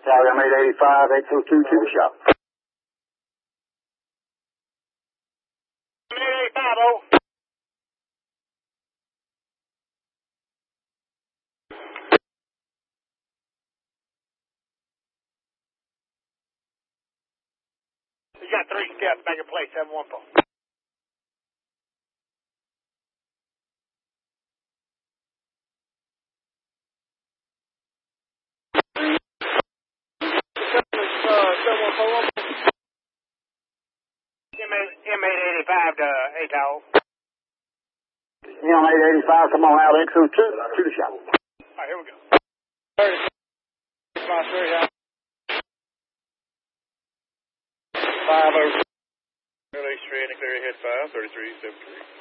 Sorry, I'm 885, 802 to the shop. I'm 885, oh. You got 3 steps, make a plate, 714. M885 to ATOL. M885, come on out, 802 to the shop. Alright, here we go. 30, 5 over. Release 3 and clear ahead 5, 3373.